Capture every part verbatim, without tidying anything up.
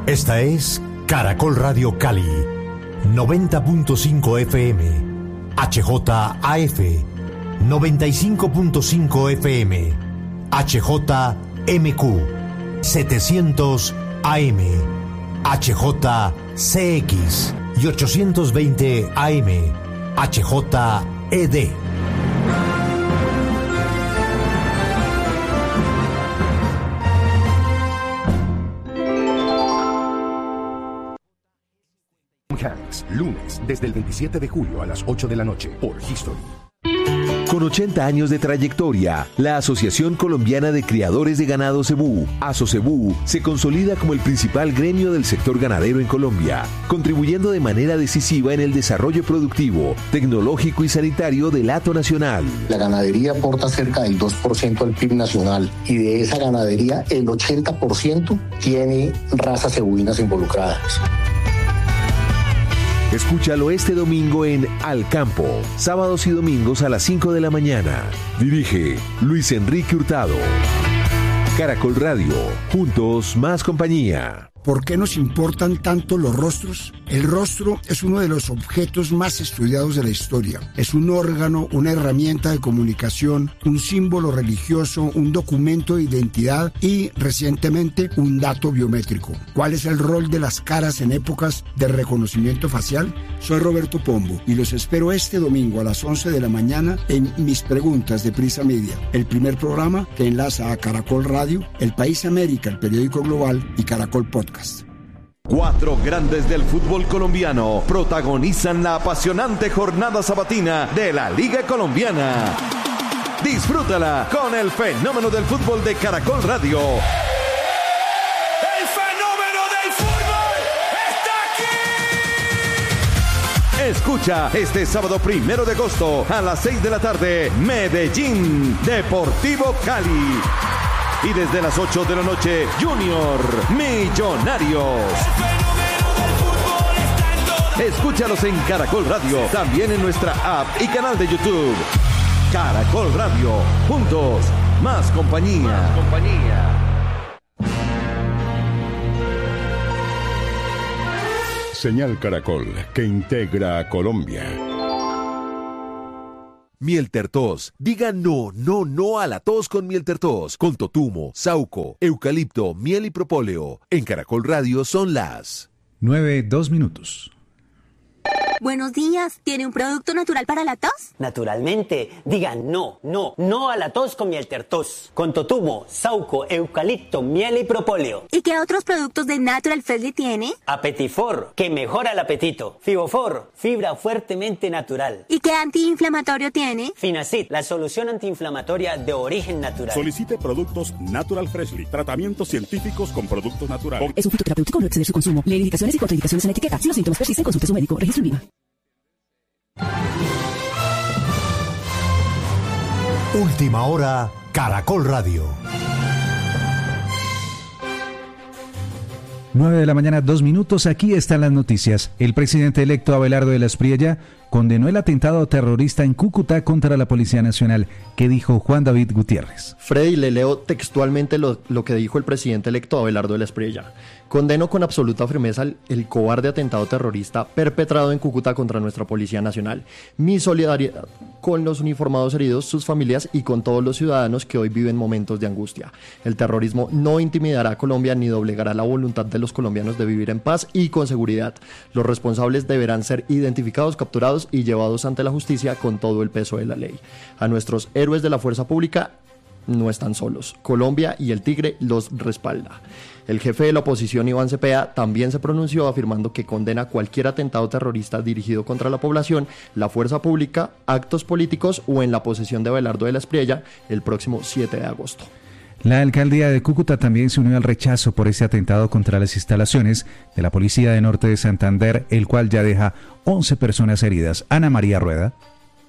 Esta es Caracol Radio Cali, noventa punto cinco F M, H J A F, noventa y cinco punto cinco F M, H J M Q, setecientos A M, H J C X y ochocientos veinte A M, H J E D. Lunes, desde el veintisiete de julio a las ocho de la noche, por History. Con ochenta años de trayectoria, la Asociación Colombiana de Criadores de Ganado Cebú, ASOCEBU, se consolida como el principal gremio del sector ganadero en Colombia, contribuyendo de manera decisiva en el desarrollo productivo, tecnológico y sanitario del hato nacional. La ganadería aporta cerca del dos por ciento al P I B nacional y de esa ganadería el ochenta por ciento tiene razas cebuinas involucradas. Escúchalo este domingo en Al Campo, sábados y domingos a las cinco de la mañana. Dirige Luis Enrique Hurtado. Caracol Radio, juntos más compañía. ¿Por qué nos importan tanto los rostros? El rostro es uno de los objetos más estudiados de la historia. Es un órgano, una herramienta de comunicación, un símbolo religioso, un documento de identidad y, recientemente, un dato biométrico. ¿Cuál es el rol de las caras en épocas de reconocimiento facial? Soy Roberto Pombo y los espero este domingo a las once de la mañana en Mis Preguntas de Prisa Media, el primer programa que enlaza a Caracol Radio, El País América, el periódico global y Caracol Podcast. Cuatro grandes del fútbol colombiano protagonizan la apasionante jornada sabatina de la Liga Colombiana. Disfrútala con el fenómeno del fútbol de Caracol Radio. ¡El fenómeno del fútbol está aquí! Escucha este sábado primero de agosto a las seis de la tarde, Medellín Deportivo Cali. Y desde las ocho de la noche, Junior Millonarios. Escúchalos en Caracol Radio, también en nuestra app y canal de YouTube. Caracol Radio, juntos, más compañía. Más compañía. Señal Caracol, que integra a Colombia. Mieltertos. Diga no, no, no a la tos con Mieltertos. Con totumo, sauco, eucalipto, miel y propóleo. En Caracol Radio son las nueve, dos minutos. Buenos días, ¿tiene un producto natural para la tos? Naturalmente, digan no, no, no a la tos con Mieltertos. Con totumo, sauco, eucalipto, miel y propóleo. ¿Y qué otros productos de Natural Freshly tiene? Apetifor, que mejora el apetito. Fibofor, fibra fuertemente natural. ¿Y qué antiinflamatorio tiene? Finacid, la solución antiinflamatoria de origen natural. Solicite productos Natural Freshly, tratamientos científicos con productos naturales. Es un fitoterapéutico, no exceder su consumo. Lee indicaciones y contraindicaciones en la etiqueta. Si los síntomas persisten, consulte a su médico. Registro en I V A. Última hora, Caracol Radio. nueve de la mañana, dos minutos. Aquí están las noticias. El presidente electo Abelardo de la Espriella condenó el atentado terrorista en Cúcuta contra la Policía Nacional. ¿Qué dijo Juan David Gutiérrez? Freddy, le leo textualmente lo, lo que dijo el presidente electo Abelardo de la Espriella. Condeno con absoluta firmeza el, el cobarde atentado terrorista perpetrado en Cúcuta contra nuestra Policía Nacional. Mi solidaridad con los uniformados heridos, sus familias y con todos los ciudadanos que hoy viven momentos de angustia. El terrorismo no intimidará a Colombia ni doblegará la voluntad de los colombianos de vivir en paz y con seguridad. Los responsables deberán ser identificados, capturados y llevados ante la justicia con todo el peso de la ley. A nuestros héroes de la fuerza pública no están solos. Colombia y el Tigre los respalda. El jefe de la oposición, Iván Cepeda, también se pronunció afirmando que condena cualquier atentado terrorista dirigido contra la población, la fuerza pública, actos políticos o en la posesión de Abelardo de la Espriella el próximo siete de agosto. La alcaldía de Cúcuta también se unió al rechazo por este atentado contra las instalaciones de la Policía de Norte de Santander, el cual ya deja once personas heridas. Ana María Rueda.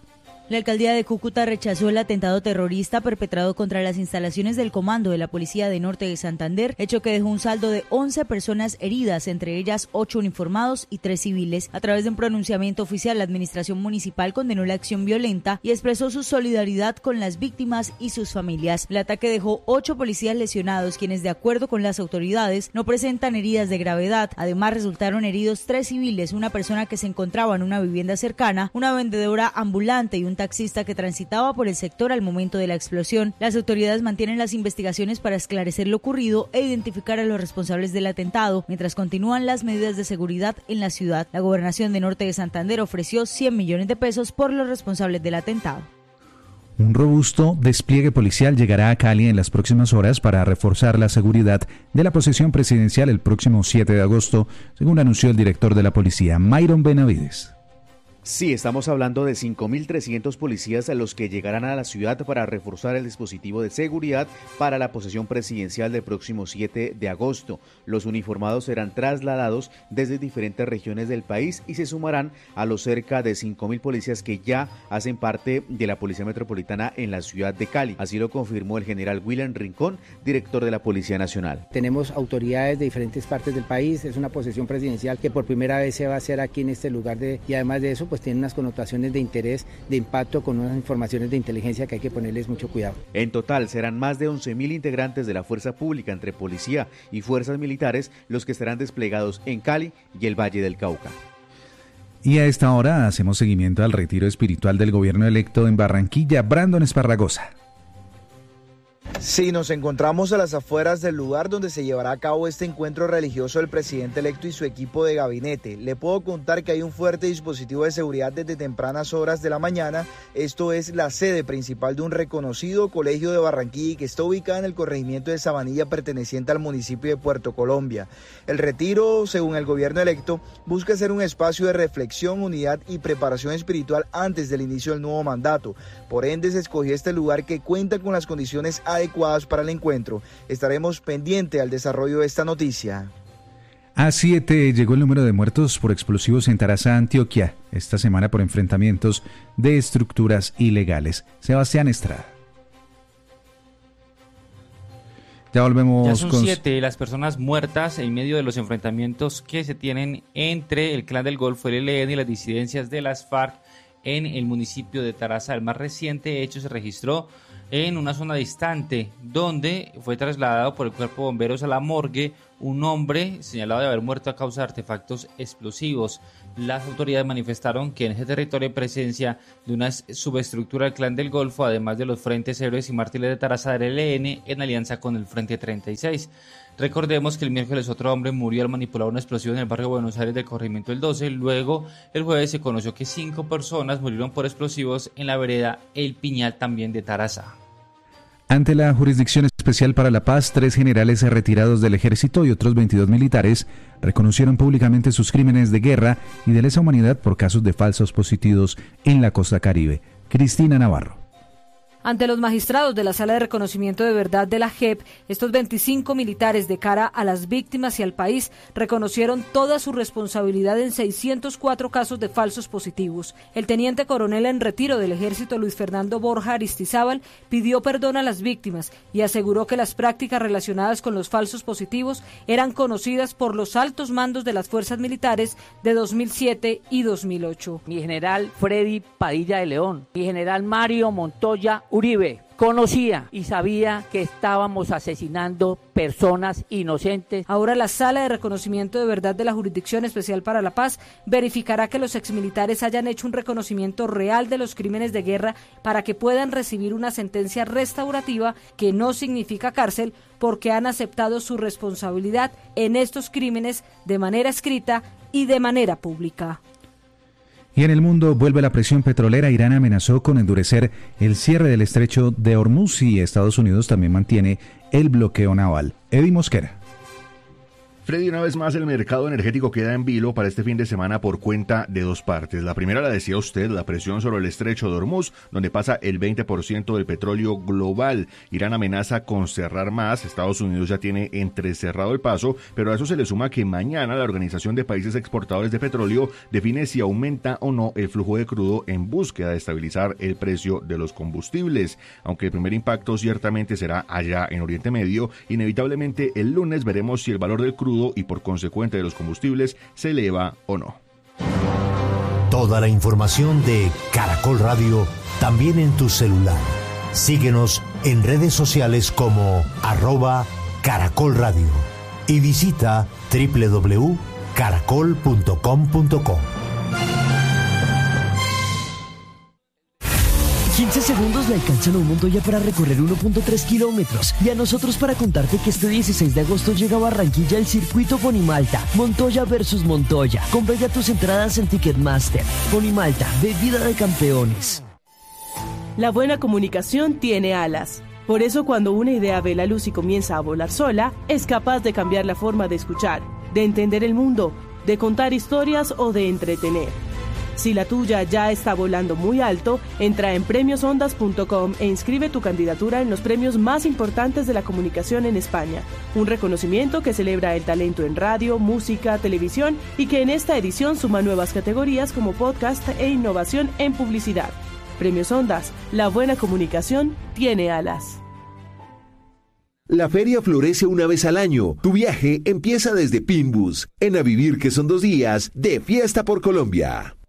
La alcaldía de Cúcuta rechazó el atentado terrorista perpetrado contra las instalaciones del comando de la Policía de Norte de Santander, hecho que dejó un saldo de once personas heridas, entre ellas ocho uniformados y tres civiles. A través de un pronunciamiento oficial, la administración municipal condenó la acción violenta y expresó su solidaridad con las víctimas y sus familias. El ataque dejó ocho policías lesionados, quienes de acuerdo con las autoridades no presentan heridas de gravedad. Además, resultaron heridos tres civiles, una persona que se encontraba en una vivienda cercana, una vendedora ambulante y un taxista que transitaba por el sector al momento de la explosión. Las autoridades mantienen las investigaciones para esclarecer lo ocurrido e identificar a los responsables del atentado, mientras continúan las medidas de seguridad en la ciudad. La gobernación de Norte de Santander ofreció cien millones de pesos por los responsables del atentado. Un robusto despliegue policial llegará a Cali en las próximas horas para reforzar la seguridad de la posesión presidencial el próximo siete de agosto, según anunció el director de la policía, Myron Benavides. Sí, estamos hablando de cinco mil trescientos policías a los que llegarán a la ciudad para reforzar el dispositivo de seguridad para la posesión presidencial del próximo siete de agosto. Los uniformados serán trasladados desde diferentes regiones del país y se sumarán a los cerca de cinco mil policías que ya hacen parte de la Policía Metropolitana en la ciudad de Cali. Así lo confirmó el general William Rincón, director de la Policía Nacional. Tenemos autoridades de diferentes partes del país, es una posesión presidencial que por primera vez se va a hacer aquí en este lugar de, y además de eso pues tiene unas connotaciones de interés, de impacto, con unas informaciones de inteligencia que hay que ponerles mucho cuidado. En total serán más de once mil integrantes de la fuerza pública entre policía y fuerzas militares los que estarán desplegados en Cali y el Valle del Cauca. Y a esta hora hacemos seguimiento al retiro espiritual del gobierno electo en Barranquilla. Brandon Esparragosa. Sí, nos encontramos a las afueras del lugar donde se llevará a cabo este encuentro religioso del presidente electo y su equipo de gabinete. Le puedo contar que hay un fuerte dispositivo de seguridad desde tempranas horas de la mañana. Esto es la sede principal de un reconocido colegio de Barranquilla que está ubicada en el corregimiento de Sabanilla, perteneciente al municipio de Puerto Colombia. El retiro, según el gobierno electo, busca ser un espacio de reflexión, unidad y preparación espiritual antes del inicio del nuevo mandato. Por ende, se escogió este lugar que cuenta con las condiciones adecuadas para el encuentro. Estaremos pendientes al desarrollo de esta noticia. A siete llegó el número de muertos por explosivos en Tarazá, Antioquia, esta semana por enfrentamientos de estructuras ilegales. Sebastián Estrada. Ya volvemos ya son con... siete las personas muertas en medio de los enfrentamientos que se tienen entre el Clan del Golfo, el E L N y las disidencias de las FARC en el municipio de Tarazá. El más reciente hecho se registró en una zona distante, donde fue trasladado por el cuerpo de bomberos a la morgue un hombre señalado de haber muerto a causa de artefactos explosivos. Las autoridades manifestaron que en ese territorio hay presencia de una subestructura del Clan del Golfo, además de los Frentes Héroes y Mártires de Tarazá del E L N en alianza con el Frente treinta y seis. Recordemos que el miércoles otro hombre murió al manipular un explosivo en el barrio de Buenos Aires del corregimiento del doce. Luego, el jueves se conoció que cinco personas murieron por explosivos en la vereda El Piñal, también de Tarazá. Ante la Jurisdicción Especial para la Paz, tres generales retirados del ejército y otros veintidós militares reconocieron públicamente sus crímenes de guerra y de lesa humanidad por casos de falsos positivos en la costa caribe. Cristina Navarro. Ante los magistrados de la Sala de Reconocimiento de Verdad de la J E P, estos veinticinco militares de cara a las víctimas y al país reconocieron toda su responsabilidad en seiscientos cuatro casos de falsos positivos. El teniente coronel en retiro del ejército Luis Fernando Borja Aristizábal pidió perdón a las víctimas y aseguró que las prácticas relacionadas con los falsos positivos eran conocidas por los altos mandos de las fuerzas militares de dos mil siete y dos mil ocho. Mi general Freddy Padilla de León, mi general Mario Montoya Uribe, conocía y sabía que estábamos asesinando personas inocentes. Ahora la Sala de Reconocimiento de Verdad de la Jurisdicción Especial para la Paz verificará que los exmilitares hayan hecho un reconocimiento real de los crímenes de guerra para que puedan recibir una sentencia restaurativa que no significa cárcel, porque han aceptado su responsabilidad en estos crímenes de manera escrita y de manera pública. Y en el mundo vuelve la presión petrolera. Irán amenazó con endurecer el cierre del estrecho de Hormuz y Estados Unidos también mantiene el bloqueo naval. Eddie Mosquera. Freddy, una vez más el mercado energético queda en vilo para este fin de semana por cuenta de dos partes. La primera la decía usted, la presión sobre el estrecho de Hormuz, donde pasa el veinte por ciento del petróleo global. Irán amenaza con cerrar más, Estados Unidos ya tiene entrecerrado el paso, pero a eso se le suma que mañana la Organización de Países Exportadores de Petróleo define si aumenta o no el flujo de crudo en búsqueda de estabilizar el precio de los combustibles. Aunque el primer impacto ciertamente será allá en Oriente Medio, inevitablemente el lunes veremos si el valor del crudo y por consecuente de los combustibles se eleva o no. Toda la información de Caracol Radio también en tu celular. Síguenos en redes sociales como arroba Caracol Radio y visita doble u doble u doble u punto caracol punto com punto co. quince segundos le alcanzan a un Montoya para recorrer uno punto tres kilómetros y a nosotros para contarte que este dieciséis de agosto llega a Barranquilla el circuito Ponimalta, Montoya versus Montoya. Compra ya tus entradas en Ticketmaster. Ponimalta, bebida de campeones. La buena comunicación tiene alas. Por eso cuando una idea ve la luz y comienza a volar sola, es capaz de cambiar la forma de escuchar, de entender el mundo, de contar historias o de entretener. Si la tuya ya está volando muy alto, entra en premios ondas punto com e inscribe tu candidatura en los premios más importantes de la comunicación en España. Un reconocimiento que celebra el talento en radio, música, televisión y que en esta edición suma nuevas categorías como podcast e innovación en publicidad. Premios Ondas, la buena comunicación tiene alas. La feria florece una vez al año. Tu viaje empieza desde Pinbus. En A Vivir, que son dos días de fiesta por Colombia.